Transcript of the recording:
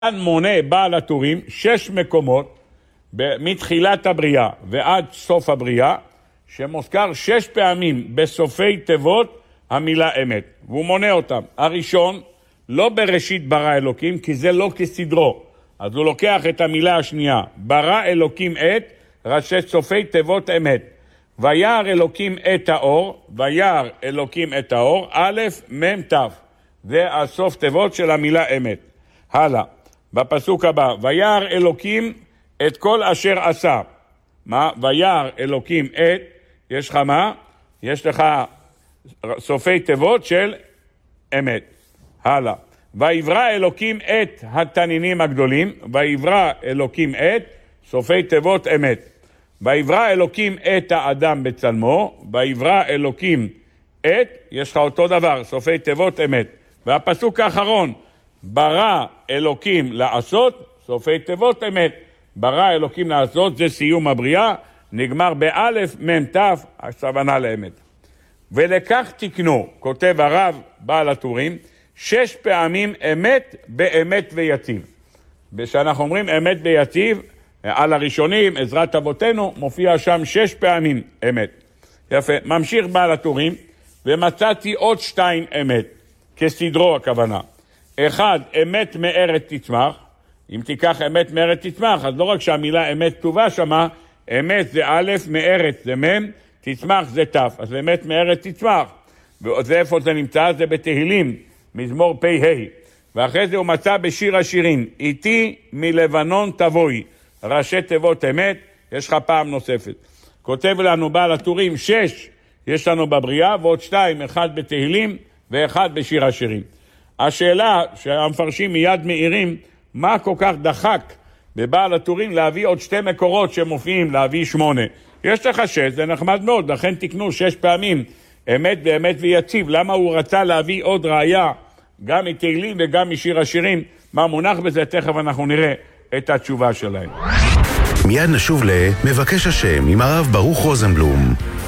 כאן מונה בעל הטורים 6 מקומות מתחילת הבריאה ועד סוף הבריאה, שמוזכר 6 פעמים בסופי תיבות המילה אמת, והוא מונה אותם. הראשון, לא בראשית ברא אלוקים, כי זה לא כסדרו, אז הוא לוקח את המילה השנייה, ברא אלוקים את ראשי סופי תיבות אמת, וירא אלוקים את האור, וירא אלוקים את האור, א' מ' ת', זה הסוף תיבות של המילה אמת. הלאה, בפסוק הבא, וירא אלוקים את כל אשר עשה. מה? וירא אלוקים את, יש לך מה? יש לך סופי תיבות של אמת. הלאה, ויברא אלוקים את התנינים הגדולים, ויברא אלוקים את סופי תיבות אמת. ויברא אלוקים את האדם בצלמו, ויברא אלוקים את, יש לך אותו דבר, סופי תיבות אמת. והפסוק האחרון, ברא אלוקים לעשות, סופי תיבות אמת. ברא אלוקים לעשות, זה סיום הבריאה, נגמר באלף מ' ת', הכוונה לאמת. ולכך תקנו, כותב הרב בעל הטורים, 6 פעמים אמת באמת ויציב. כשאנחנו אומרים אמת ויציב, על הראשונים, עזרת אבותינו, מופיע שם 6 פעמים אמת. יפה, ממשיך בעל הטורים, ומצאתי עוד 2 אמת, כסדרו הכוונה. 1, אמת מארץ תצמח. אם תיקח אמת מארץ תצמח, אז לא רק שהמילה אמת כתובה שמה, אמת זה א', מארץ זה מ', תצמח זה ת', אז אמת מארץ תצמח. וזה איפה זה נמצא? זה בתהילים, מזמור פ"ה. ואחרי זה הוא מצא בשיר השירים, איתי מלבנון תבואי, ראשי תיבות אמת, יש לך פעם נוספת. כותב לנו בעל הטורים 6 יש לנו בבריאה, ועוד 2, 1 בתהילים ו1 בשיר השירים. השאלה שהמפרשים מיד מאירים, מה כל כך דחק בבעל הטורים להביא עוד 2 מקורות שמופיעים, להביא 8. יש לך 6, זה נחמד מאוד, לכן תקנו 6 פעמים אמת ואמת ויציב. למה הוא רצה להביא עוד ראיה, גם מתהילים וגם משיר השירים? מה מונח בזה? תכף אנחנו נראה את התשובה שלהם. מיד נשוב למבקש השם עם הרב ברוך רוזנבלום.